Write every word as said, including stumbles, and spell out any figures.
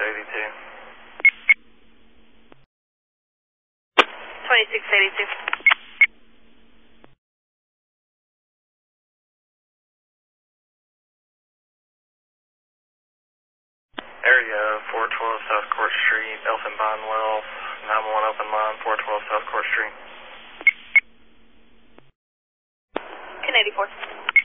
eighty-two. twenty-six eighty-two. Area four twelve South Court Street, Elfenbein Wells, nine one one open line, four twelve South Court Street. ten eighty-four.